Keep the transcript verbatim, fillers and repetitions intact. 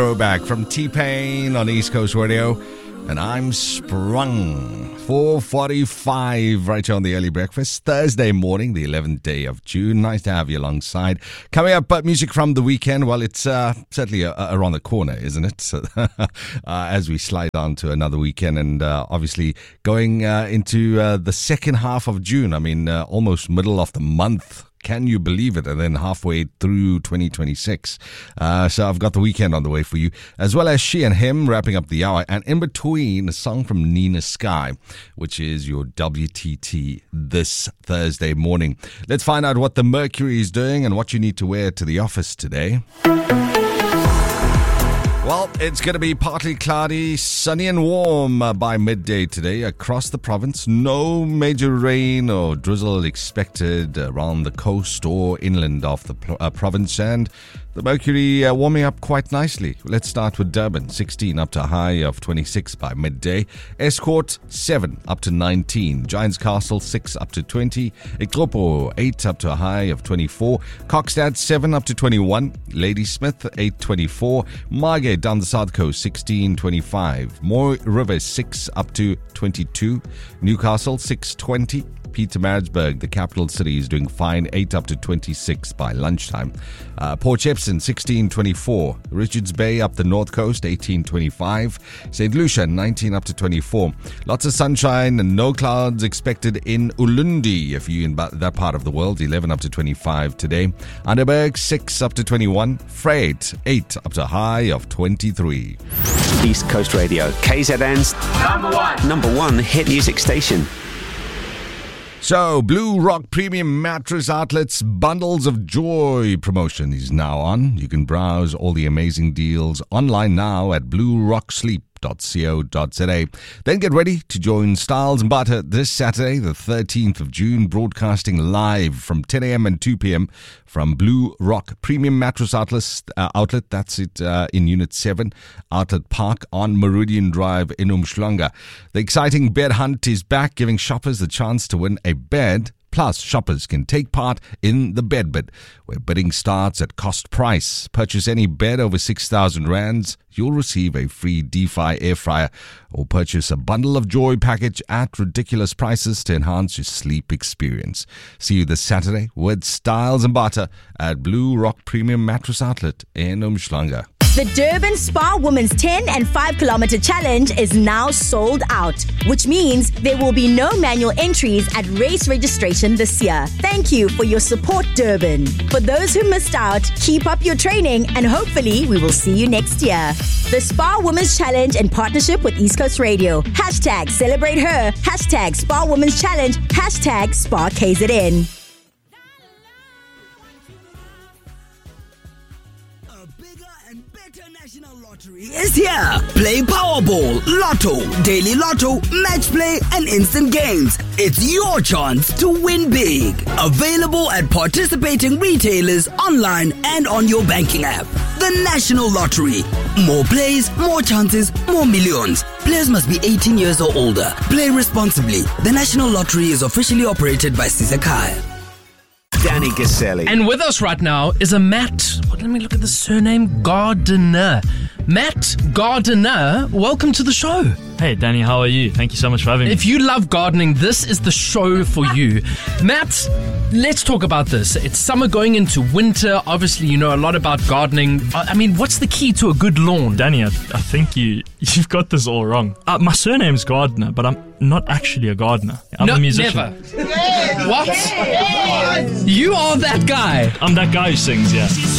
Throwback from T-Pain on East Coast Radio. And I'm sprung. four forty-five right here on the early breakfast. Thursday morning, the eleventh day of June. Nice to have you alongside. Coming up, uh, music from the weekend. Well, it's uh, certainly uh, around the corner, isn't it? So, uh, as we slide on to another weekend and uh, obviously going uh, into uh, the second half of June. I mean, uh, almost middle of the month. Can you believe it? And then halfway through twenty twenty-six. Uh, so I've got the weekend on the way for you, as well as She and Him wrapping up the hour. And in between, a song from Nina Sky, which is your W T T this Thursday morning. Let's find out what the Mercury is doing and what you need to wear to the office today. Well, it's going to be partly cloudy, sunny and warm uh, by midday today across the province. No major rain or drizzle expected around the coast or inland of the pro- uh, province, and the Mercury uh, warming up quite nicely. Let's start with Durban, sixteen up to a high of twenty-six by midday. Escort, seven up to nineteen. Giants Castle, six up to twenty. Ikopo, eight up to a high of twenty-four. Kokstad, seven up to twenty-one. Ladysmith, eight twenty-four. Margate down the south coast, sixteen twenty-five. Moy River, six up to twenty-two. Newcastle, six twenty. Pietermaritzburg, the capital city, is doing fine, eight up to twenty-six by lunchtime. Uh, Port Shepstone, sixteen twenty-four. Richards Bay up the north coast, eighteen twenty-five. Saint Lucia, nineteen up to twenty-four. Lots of sunshine and no clouds expected in Ulundi, if you're in that part of the world, eleven up to twenty-five today. Underberg, six up to twenty-one. Freight, eight up to a high of twenty-three. East Coast Radio, K Z N's number one, number one hit music station. So, Blue Rock Premium Mattress Outlets Bundles of Joy promotion is now on. You can browse all the amazing deals online now at blue rock sleep dot co dot za. Then get ready to join Styles and Butter this Saturday, the thirteenth of June, broadcasting live from ten a.m. and two p.m. from Blue Rock Premium Mattress Outlets, uh, Outlet. That's it uh, in Unit seven, Outlet Park on Meridian Drive in Umhlanga. The exciting bed hunt is back, giving shoppers the chance to win a bed. Plus, shoppers can take part in the bed bid, where bidding starts at cost price. Purchase any bed over six thousand rands, you'll receive a free DeFi air fryer, or purchase a bundle of joy package at ridiculous prices to enhance your sleep experience. See you this Saturday with Styles and Butter at Blue Rock Premium Mattress Outlet in Umhlanga. The Durban Spa Women's ten and five kilometer challenge is now sold out, which means there will be no manual entries at race registration this year. Thank you for your support, Durban. For those who missed out, keep up your training and hopefully we will see you next year. The Spa Women's Challenge in partnership with East Coast Radio. Hashtag celebrate her. Hashtag Spa Women's Challenge. Hashtag Spa K Z N. Is here. Play Powerball, Lotto, Daily Lotto, Match Play, and Instant Games. It's your chance to win big. Available at participating retailers, online, and on your banking app. The National Lottery. More plays, more chances, more millions. Players must be eighteen years or older. Play responsibly. The National Lottery is officially operated by Sisakai. Danny Gaselli. And with us right now is a Matt, let me look at the surname, Gardiner. Matt Gardiner, welcome to the show. Hey Danny, how are you? Thank you so much for having me. If you love gardening, this is the show for you. Matt, let's talk about this. It's summer going into winter. Obviously, you know a lot about gardening. I mean, what's the key to a good lawn? Danny, I, I think you, you've got this all wrong. Uh, my surname's Gardiner, but I'm not actually a gardener. I'm no, a musician. Never. What? You are that guy. I'm that guy who sings, yeah.